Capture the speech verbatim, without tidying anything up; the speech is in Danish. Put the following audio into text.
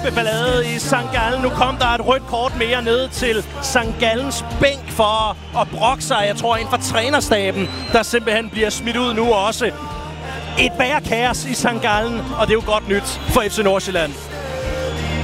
kæmpe ballade i Sankt Gallen. Nu kom der et rødt kort mere ned til Sankt Gallens bænk for at brokke sig. Jeg tror, en fra trænerstaben, der simpelthen bliver smidt ud nu også. Et værre kaos i Sankt Gallen, og det er jo godt nyt for F C Nordsjælland.